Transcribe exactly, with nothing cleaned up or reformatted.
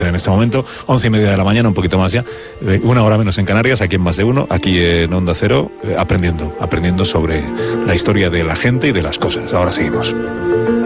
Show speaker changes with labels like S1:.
S1: En este momento, once y media de la mañana, un poquito más ya, eh, una hora menos en Canarias, aquí en Más de Uno, aquí en Onda Cero, eh, aprendiendo, aprendiendo sobre la historia de la gente y de las cosas. Ahora seguimos.